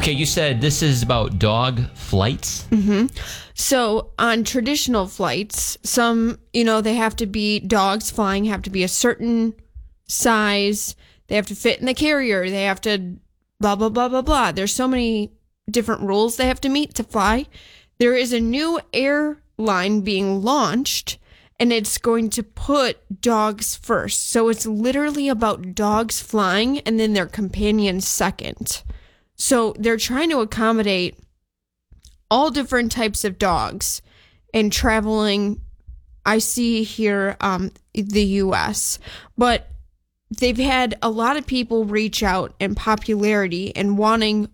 Okay, you said this is about dog flights? So on traditional flights, some, they have to be dogs flying, have to be a certain size. They have to fit in the carrier. They have to blah, blah, blah, blah, blah. There's so many different rules they have to meet to fly. There is a new airline being launched, and it's going to put dogs first. So it's literally about dogs flying and then their companions second. So they're trying to accommodate all different types of dogs and traveling. I see here the U.S., but they've had a lot of people reach out in popularity and wanting